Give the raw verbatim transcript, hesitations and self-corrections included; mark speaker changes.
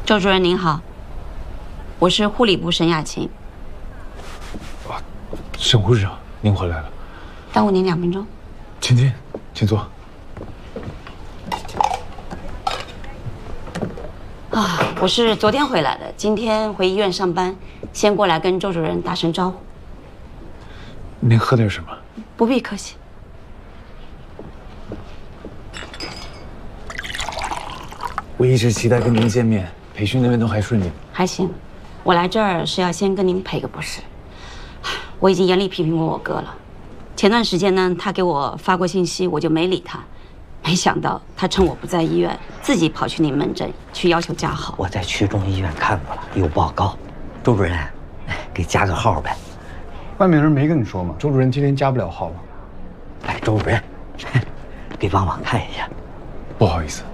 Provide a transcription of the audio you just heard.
Speaker 1: 周主任您好，我是护理部沈雅琴。
Speaker 2: 啊，沈护士长，您回来了。
Speaker 1: 耽误您两分钟。
Speaker 2: 请进，请坐。
Speaker 1: 啊，我是昨天回来的，今天回医院上班，先过来跟周主任打声招呼。
Speaker 2: 您喝点什么？
Speaker 1: 不必客气。
Speaker 2: 我一直期待跟您见面，培训那边都还顺利？
Speaker 1: 还行，我来这儿是要先跟您赔个不是。我已经严厉批评过我哥了。前段时间呢，他给我发过信息，我就没理他。没想到他趁我不在医院，自己跑去您门诊去要求加号。
Speaker 3: 我在区中医院看过了，有报告。周主任，哎，给加个号呗。
Speaker 4: 外面人没跟你说吗？周主任今天加不了号了。
Speaker 3: 哎，周主任，给帮忙看一下。
Speaker 2: 不好意思。